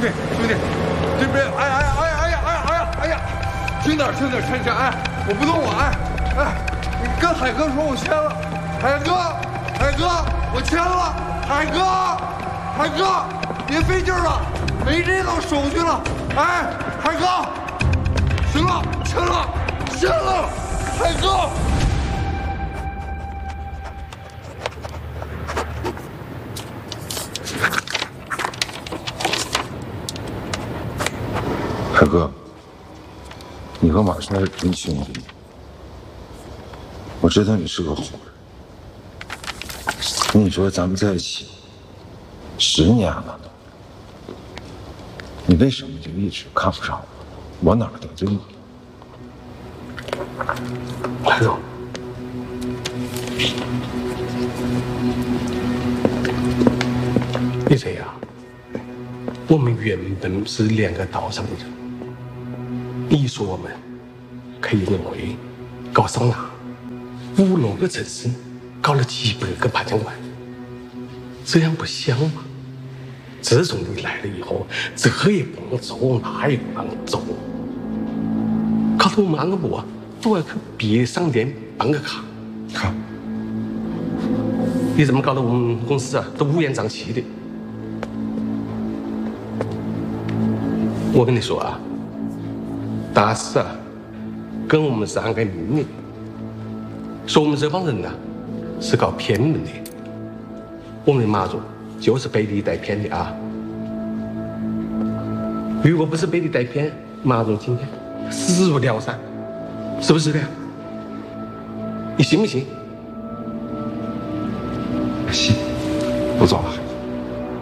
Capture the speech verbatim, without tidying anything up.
弟兄弟，这边哎哎哎哎呀哎呀哎呀哎呀，轻点轻点，珊珊哎，我不动了哎哎，你跟海哥说我签了，海哥海哥我签了，海哥海哥别费劲了，没这个手续了，哎海哥，行了签了签了，海哥。 海哥，你和马帅是真兄弟，我知道你是个好人。跟你说，咱们在一起十年了，你为什么就一直看不上我？我哪儿得罪你？ 海哥，你这样，我们原本是两个道上的人。你说我们可以认为搞桑拿，五六个城市搞了几百个派餐馆，这样不香吗？自从你来了以后，这也不能做，那也不能做，搞得我们安个部都要去别商店办个卡。 卡？ 你这么搞得我们公司啊都乌烟瘴气的。我跟你说啊。大师啊，跟我们是安个命令，说我们这帮人呢、啊、是搞偏门的，我们的马总就是被你带偏的啊！如果不是被你带偏，马总今天死不了噻，是不是的？你信不信？ 信，不走了。